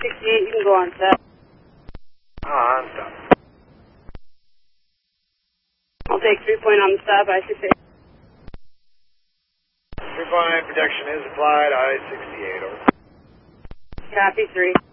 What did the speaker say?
I-68, you can go on set. On stop. I'll take 3 point on the stop, I-68. 3 point protection is applied, I-68, over. Copy 3.